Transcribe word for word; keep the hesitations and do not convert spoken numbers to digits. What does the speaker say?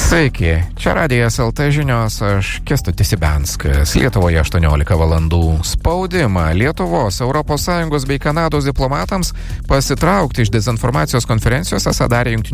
Sveiki, čia Radijas L T žinios, aš Kęstutis Ibenskas. Lietuvoje aštuoniolika valandų. Spaudimą Lietuvos, Europos Sąjungos bei Kanados diplomatams pasitraukti iš dezinformacijos konferencijos esą darė Jungtinių